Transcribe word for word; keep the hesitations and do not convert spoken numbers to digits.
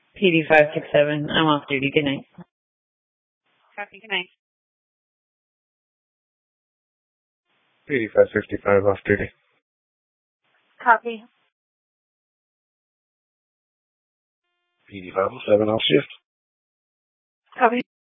P D five six seven. I'm off duty. Good night. Copy. Good night. P D five sixty-five off duty. Copy. P D five oh seven off shift. Copy.